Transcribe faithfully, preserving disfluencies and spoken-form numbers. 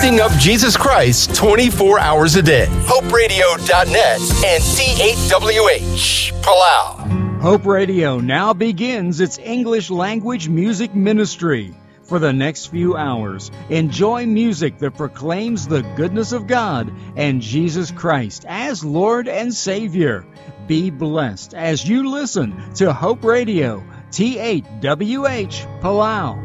lifting up Jesus Christ twenty-four hours a day. hope radio dot net and T eight W H, Palau. Hope Radio now begins its English language music ministry. For the next few hours, enjoy music that proclaims the goodness of God and Jesus Christ as Lord and Savior. Be blessed as you listen to Hope Radio, T eight W H, Palau.